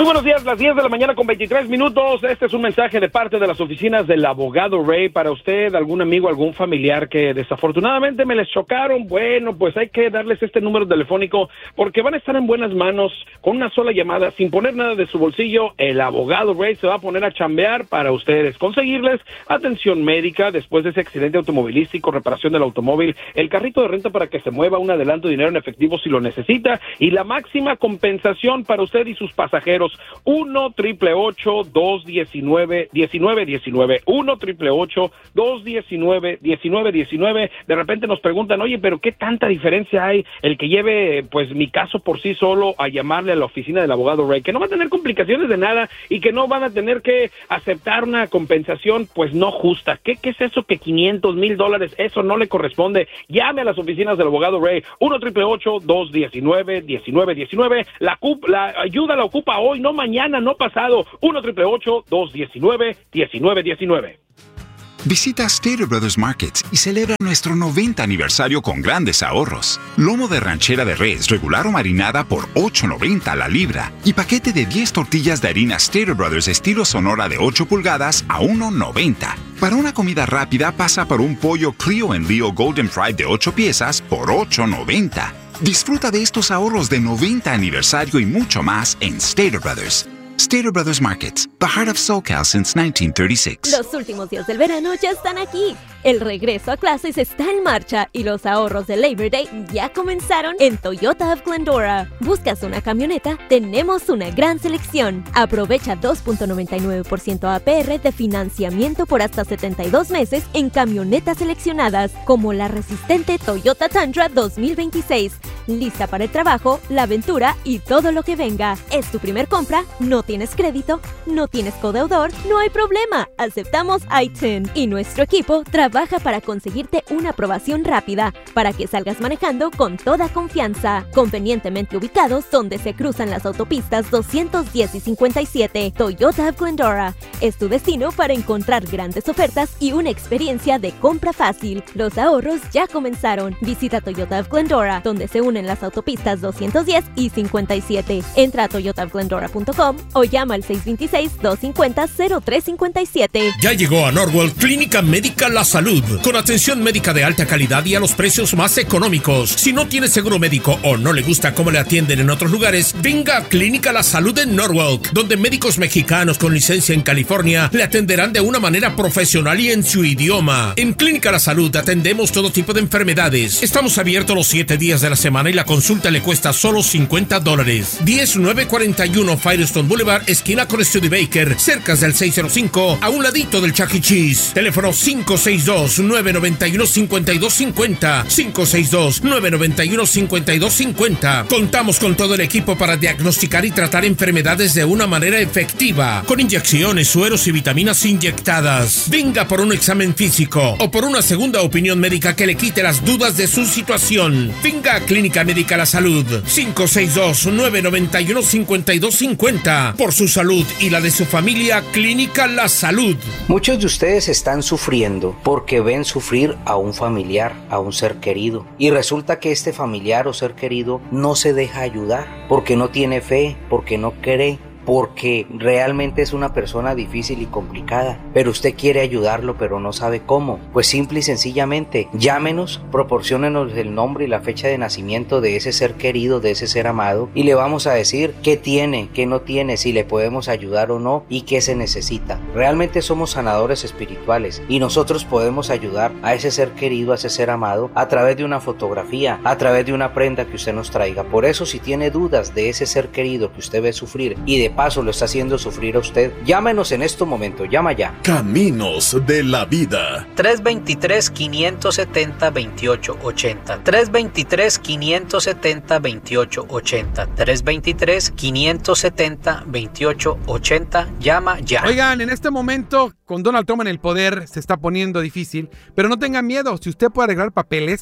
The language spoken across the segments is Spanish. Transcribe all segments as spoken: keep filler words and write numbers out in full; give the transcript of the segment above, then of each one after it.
buenos días, las diez de la mañana con veintitrés minutos. Este es un mensaje de parte de las oficinas del abogado Ray para usted, algún amigo, algún familiar que desafortunadamente me les chocaron. Bueno, pues hay que darles este número telefónico porque van a estar en buenas manos con una sola llamada, sin poner nada de su bolsillo. El abogado Ray se va a poner a chambear para ustedes, conseguirles atención médica después de ese accidente automovilístico, reparación del automóvil, el carrito de renta para que se mueva, un adelanto de dinero en efectivo si lo necesita y la máxima compensación para usted y sus pasajeros. uno triple ocho dos diecinueve diecinueve diecinueve uno triple ocho dos diecinueve diecinueve diecinueve. De repente nos preguntan, oye, pero ¿qué tanta diferencia hay el que lleve pues mi caso por sí solo a llamarle a la oficina del abogado Ray? Que no va a tener complicaciones de nada y que no van a tener que aceptar una compensación pues no justa. ¿Qué, qué es eso que quinientos mil dólares? Eso no le corresponde. Llame a las oficinas del abogado Ray. uno triple ocho dos diecinueve diecinueve diecinueve. La, la ayuda la ocupa hoy, no mañana, no pasado. uno triple ocho dos diecinueve diecinueve diecinueve. Visita Stater Brothers Markets y celebra nuestro noventa aniversario con grandes ahorros. Lomo de ranchera de res regular o marinada por ocho noventa la libra y paquete de diez tortillas de harina Stater Brothers estilo Sonora de ocho pulgadas a uno noventa. Para una comida rápida pasa por un pollo Clio en Leo Golden Fried de ocho piezas por ocho noventa. Disfruta de estos ahorros de noventa aniversario y mucho más en Stater Brothers. Stater Brothers Markets, the heart of SoCal since nineteen thirty-six. Los últimos días del verano ya están aquí. El regreso a clases está en marcha y los ahorros de Labor Day ya comenzaron en Toyota of Glendora. ¿Buscas una camioneta? Tenemos una gran selección. Aprovecha dos punto noventa y nueve por ciento A P R de financiamiento por hasta setenta y dos meses en camionetas seleccionadas, como la resistente Toyota Tundra dos mil veintiséis. Lista para el trabajo, la aventura y todo lo que venga. ¿Es tu primer compra? ¿No tienes crédito? ¿No tienes codeudor? No hay problema. Aceptamos I T I N y nuestro equipo trabaja para conseguirte una aprobación rápida para que salgas manejando con toda confianza. Convenientemente ubicados donde se cruzan las autopistas doscientos diez y cincuenta y siete. Toyota of Glendora es tu destino para encontrar grandes ofertas y una experiencia de compra fácil. Los ahorros ya comenzaron. Visita Toyota of Glendora, donde se unen las autopistas doscientos diez y cincuenta y siete. Entra a toyota of glendora punto com o llama al seis dos seis, dos cinco cero, cero tres cinco siete. Ya llegó a Norwell Clínica Médica La Salud, con atención médica de alta calidad y a los precios más económicos. Si no tiene seguro médico o no le gusta cómo le atienden en otros lugares, venga a Clínica La Salud en Norwalk, donde médicos mexicanos con licencia en California le atenderán de una manera profesional y en su idioma. En Clínica La Salud atendemos todo tipo de enfermedades. Estamos abiertos los siete días de la semana y la consulta le cuesta solo cincuenta dólares. diez mil novecientos cuarenta y uno Firestone Boulevard, esquina con Studebaker, cerca del seiscientos cinco, a un ladito del Chuck E. Cheese. Teléfono cinco seis dos, nueve nueve uno, cinco dos cinco cero, cinco seis dos, nueve nueve uno, cinco dos cinco cero. Contamos con todo el equipo para diagnosticar y tratar enfermedades de una manera efectiva, con inyecciones, sueros y vitaminas inyectadas. Venga por un examen físico o por una segunda opinión médica que le quite las dudas de su situación. Venga a Clínica Médica La Salud, cinco seis dos, nueve nueve uno, cinco dos cinco cero. Por su salud y la de su familia, Clínica La Salud. Muchos de ustedes están sufriendo porque ven sufrir a un familiar, a un ser querido, y resulta que este familiar o ser querido no se deja ayudar porque no tiene fe, porque no cree, porque realmente es una persona difícil y complicada, pero usted quiere ayudarlo pero no sabe cómo. Pues simple y sencillamente llámenos, proporciónenos el nombre y la fecha de nacimiento de ese ser querido, de ese ser amado, y le vamos a decir qué tiene, qué no tiene, si le podemos ayudar o no y qué se necesita. Realmente somos sanadores espirituales y nosotros podemos ayudar a ese ser querido, a ese ser amado, a través de una fotografía, a través de una prenda que usted nos traiga. Por eso, si tiene dudas de ese ser querido que usted ve sufrir y de paso lo está haciendo sufrir a usted, llámenos en este momento, llama ya. Caminos de la Vida. tres dos tres, cinco siete cero, dos ocho ocho cero. tres dos tres, cinco siete cero, dos ocho ocho cero. tres dos tres, cinco siete cero, dos ocho ocho cero. Llama ya. Oigan, en este momento, con Donald Trump en el poder, se está poniendo difícil, pero no tengan miedo. Si usted puede arreglar papeles,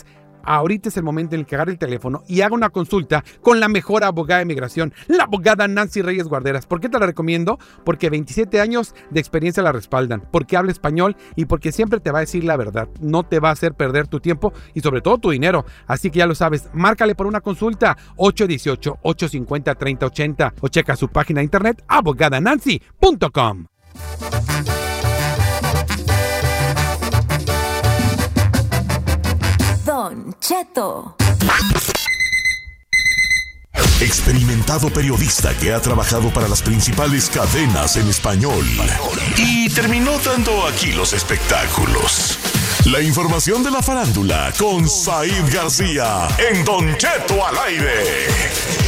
ahorita es el momento en el que agarre el teléfono y haga una consulta con la mejor abogada de migración, la abogada Nancy Reyes Guarderas. ¿Por qué te la recomiendo? Porque veintisiete años de experiencia la respaldan, porque habla español y porque siempre te va a decir la verdad. No te va a hacer perder tu tiempo y sobre todo tu dinero. Así que ya lo sabes, márcale por una consulta ocho uno ocho, ocho cinco cero, tres cero ocho cero o checa su página de internet abogada nancy punto com. Don Cheto. Experimentado periodista que ha trabajado para las principales cadenas en español y terminó dando aquí los espectáculos. La información de la farándula con Said García en Don Cheto al aire.